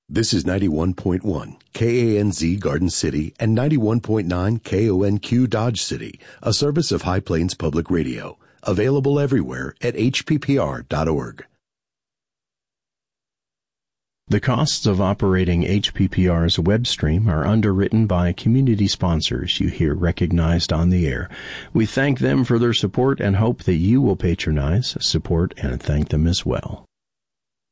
This is 91.1 KANZ Garden City and 91.9 KONQ Dodge City, a service of High Plains Public Radio. Available everywhere at hppr.org. The costs of operating HPPR's web stream are underwritten by community sponsors you hear recognized on the air. We thank them for their support and hope that you will patronize, support, and thank them as well.